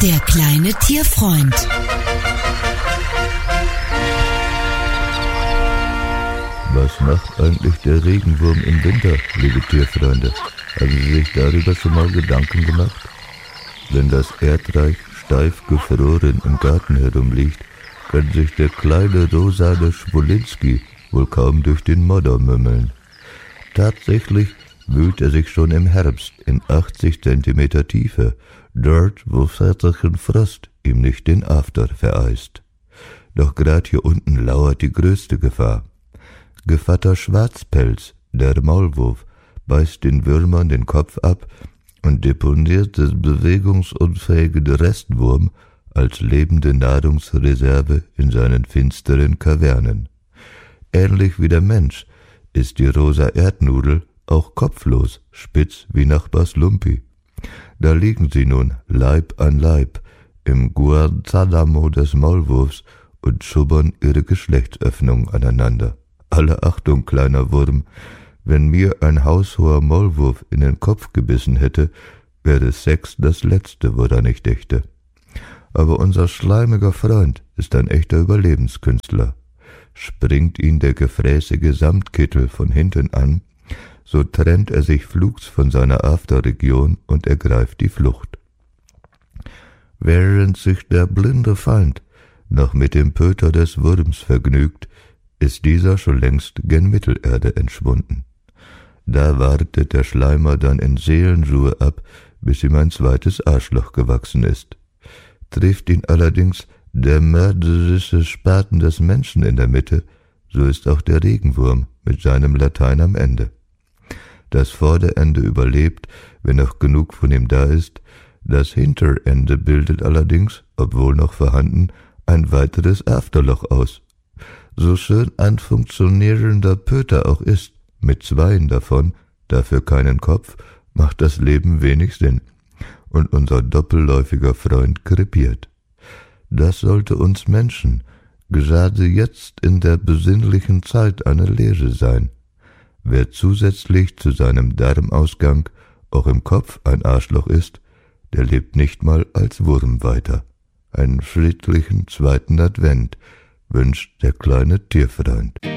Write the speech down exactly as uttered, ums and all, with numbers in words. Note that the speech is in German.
Der kleine Tierfreund. Was macht eigentlich der Regenwurm im Winter, liebe Tierfreunde? Haben Sie sich darüber schon mal Gedanken gemacht? Wenn das Erdreich steif gefroren im Garten herumliegt, kann sich der kleine rosane Schwolinski wohl kaum durch den Modder mümmeln. Tatsächlich wühlt er sich schon im Herbst in achtzig Zentimeter Tiefe, dort, wo väterchen Frost ihm nicht den After vereist. Doch grad hier unten lauert die größte Gefahr. Gevatter Schwarzpelz, der Maulwurf, beißt den Würmern den Kopf ab und deponiert den bewegungsunfähigen Restwurm als lebende Nahrungsreserve in seinen finsteren Kavernen. Ähnlich wie der Mensch ist die rosa Erdnudel auch kopflos, spitz wie Nachbars Lumpi. Da liegen sie nun Leib an Leib im Guantanamo des Maulwurfs und schubbern ihre Geschlechtsöffnung aneinander. Alle Achtung, kleiner Wurm, wenn mir ein haushoher Maulwurf in den Kopf gebissen hätte, wäre Sex das Letzte, woran ich dächte. Aber unser schleimiger Freund ist ein echter Überlebenskünstler. Springt ihn der gefräßige Samtkittel von hinten an, so trennt er sich flugs von seiner Afterregion und ergreift die Flucht. Während sich der blinde Feind noch mit dem Pöter des Wurms vergnügt, ist dieser schon längst gen Mittelerde entschwunden. Da wartet der Schleimer dann in Seelenruhe ab, bis ihm ein zweites Arschloch gewachsen ist. Trifft ihn allerdings der mörderische Spaten des Menschen in der Mitte, so ist auch der Regenwurm mit seinem Latein am Ende. Das Vorderende überlebt, wenn noch genug von ihm da ist, das Hinterende bildet allerdings, obwohl noch vorhanden, ein weiteres Afterloch aus. So schön ein funktionierender Pöter auch ist, mit zweien davon, dafür keinen Kopf, macht das Leben wenig Sinn. Und unser doppelläufiger Freund krepiert. Das sollte uns Menschen, gerade jetzt in der besinnlichen Zeit, eine Lehre sein. Wer zusätzlich zu seinem Darmausgang auch im Kopf ein Arschloch ist, der lebt nicht mal als Wurm weiter. Einen friedlichen zweiten Advent wünscht der kleine Tierfreund.